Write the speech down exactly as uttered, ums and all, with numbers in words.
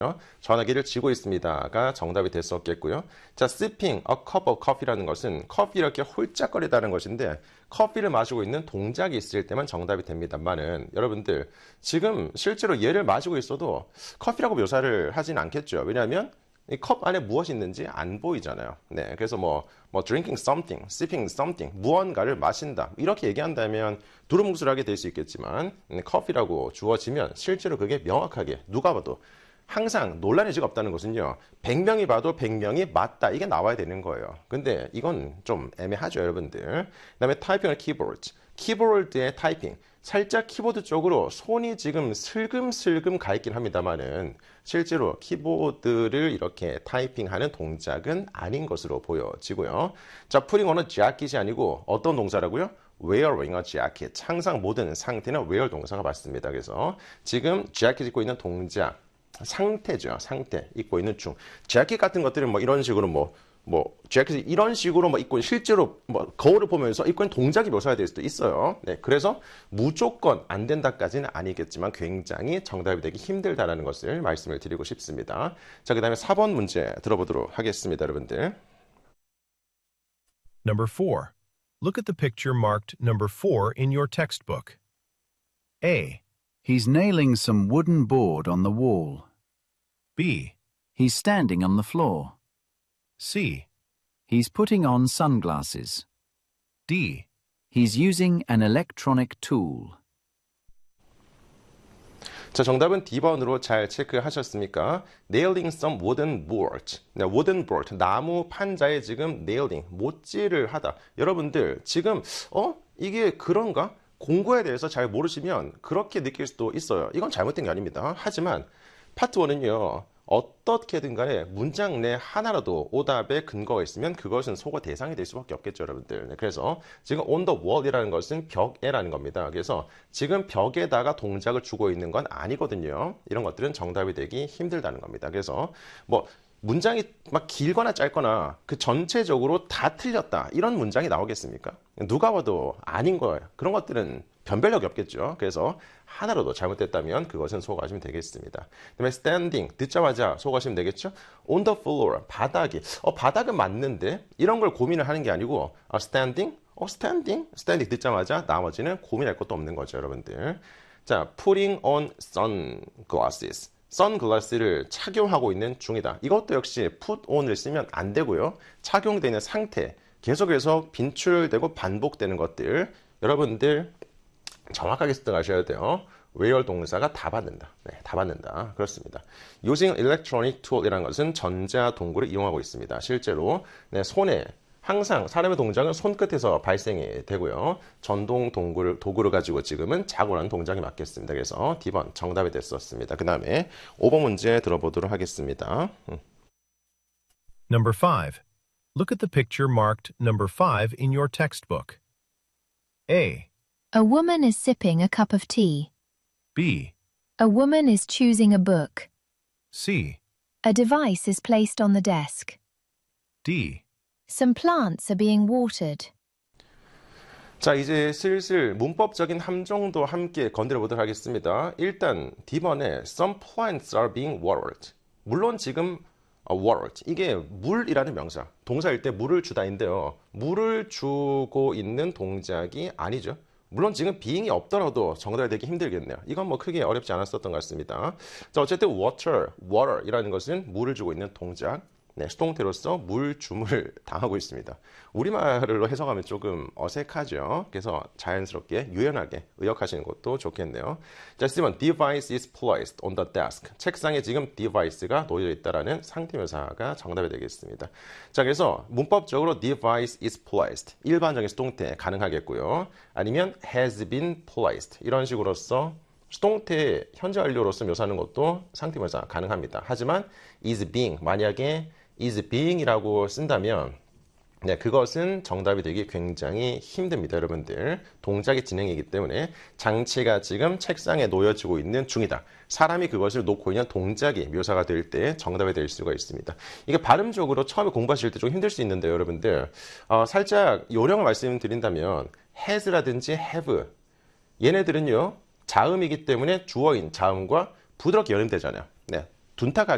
전화기를 쥐고 있습니다가 정답이 됐었겠고요. 자, sipping a cup of coffee라는 것은 커피 이렇게 홀짝거리다는 것인데 커피를 마시고 있는 동작이 있을 때만 정답이 됩니다만은 여러분들 지금 실제로 얘를 마시고 있어도 커피라고 묘사를 하진 않겠죠. 왜냐하면 이 컵 안에 무엇이 있는지 안 보이잖아요. 네, 그래서 뭐, 뭐 drinking something, sipping something, 무언가를 마신다 이렇게 얘기한다면 두루뭉술하게 될 수 있겠지만 커피라고 주어지면 실제로 그게 명확하게 누가 봐도 항상 논란의 여지가 없다는 것은요. 백 명이 봐도 백 명이 맞다. 이게 나와야 되는 거예요. 근데 이건 좀 애매하죠, 여러분들. 그다음에 타이핑 키보드. 키보드의 타이핑. 살짝 키보드 쪽으로 손이 지금 슬금슬금 가 있긴 합니다만은 실제로 키보드를 이렇게 타이핑하는 동작은 아닌 것으로 보여지고요. 자, putting on a jacket이 아니고 어떤 동사라고요? wearing a jacket. 항상 모든 상태는 wear 동사가 맞습니다. 그래서 지금 jacket 입고 있는 동작. 상태죠. 상태. 입고 있는 중. 재킷 같은 것들은 뭐 이런 식으로 뭐, 뭐, 재킷이 이런 식으로 뭐 입고 실제로 뭐 거울을 보면서 입고 있는 동작이 묘사가 될 수도 있어요. 네. 그래서 무조건 안 된다까지는 아니겠지만 굉장히 정답이 되기 힘들다라는 것을 말씀을 드리고 싶습니다. 자, 그 다음에 사 번 문제 들어보도록 하겠습니다, 여러분들. Number four. Look at the picture marked number four in your textbook. A. He's nailing some wooden board on the wall. B. He's standing on the floor. C. He's putting on sunglasses. D. He's using an electronic tool. 자, 정답은 D번으로 잘 체크하셨습니까? Nailing some wooden board. 네, wooden board. 나무 판자에 지금 nailing, 못질을 하다. 여러분들, 지금, 어? 이게 그런가? 공부에 대해서 잘 모르시면 그렇게 느낄 수도 있어요. 이건 잘못된 게 아닙니다. 하지만 파트 일은요. 어떻게든 간에 문장 내 하나라도 오답의 근거가 있으면 그것은 속어 대상이 될 수밖에 없겠죠, 여러분들. 네, 그래서 지금 on the wall이라는 것은 벽에라는 겁니다. 그래서 지금 벽에다가 동작을 주고 있는 건 아니거든요. 이런 것들은 정답이 되기 힘들다는 겁니다. 그래서 뭐 문장이 막 길거나 짧거나 그 전체적으로 다 틀렸다. 이런 문장이 나오겠습니까? 누가 봐도 아닌 거예요. 그런 것들은 변별력이 없겠죠. 그래서 하나라도 잘못됐다면 그것은 속아하시면 되겠습니다. 그다음에 standing 듣자마자 속아하시면 되겠죠. on the floor 바닥이 어 바닥은 맞는데 이런 걸 고민을 하는 게 아니고 어, standing 어 standing standing 듣자마자 나머지는 고민할 것도 없는 거죠, 여러분들. 자, putting on sunglasses. 선글라스를 착용하고 있는 중이다. 이것도 역시 put on을 쓰면 안 되고요. 착용되어 있는 상태, 계속해서 빈출되고 반복되는 것들 여러분들 정확하게 습득하셔야 돼요. wear 동사가 다 받는다. 네, 다 받는다. 그렇습니다. using electronic tool이라는 것은 전자 동구를 이용하고 있습니다. 실제로 네, 손에 항상 사람의 동작은 손끝에서 발생이 되고요. 전동 동구를, 도구를 가지고 지금은 자고 난 동작이 맞겠습니다. 그래서 D번 정답이 됐었습니다. 그 다음에 오 번 문제 들어보도록 하겠습니다. Number five. Look at the picture marked number five in your textbook. A. A woman is sipping a cup of tea. B. A woman is choosing a book. C. A device is placed on the desk. D. Some plants are being watered. 자, 이제 슬슬 문법적인 함정도 함께 건드려 보도록 하겠습니다. 일단 D번에 some plants are being watered. 물론 지금 uh, watered 이게 물이라는 명사, 동사일 때 물을 주다인데요. 물을 주고 있는 동작이 아니죠. 물론 지금 being이 없더라도 정답이 되기 힘들겠네요. 이건 뭐 크게 어렵지 않았었던 것 같습니다. 자, 어쨌든 water, water이라는 것은 물을 주고 있는 동작. 네, 수동태로서 물주물 당하고 있습니다. 우리말로 해석하면 조금 어색하죠. 그래서 자연스럽게 유연하게 의역하시는 것도 좋겠네요. 자, 쓰면 device is placed on the desk. 책상에 지금 device가 놓여 있다라는 상태명사가 정답이 되겠습니다. 자, 그래서 문법적으로 device is placed. 일반적인 수동태 가능하겠고요. 아니면 has been placed. 이런 식으로서 수동태 현재 완료로서 묘사하는 것도 상태명사 가능합니다. 하지만 is being, 만약에 is being이라고 쓴다면 네, 그것은 정답이 되기 굉장히 힘듭니다, 여러분들. 동작의 진행이기 때문에 장치가 지금 책상에 놓여지고 있는 중이다. 사람이 그것을 놓고 있는 동작이 묘사가 될 때 정답이 될 수가 있습니다. 이게 발음적으로 처음에 공부하실 때 좀 힘들 수 있는데요, 여러분들. 어, 살짝 요령을 말씀드린다면 has라든지 have 얘네들은요 자음이기 때문에 주어인 자음과 부드럽게 연음되잖아요. 네, 둔탁하게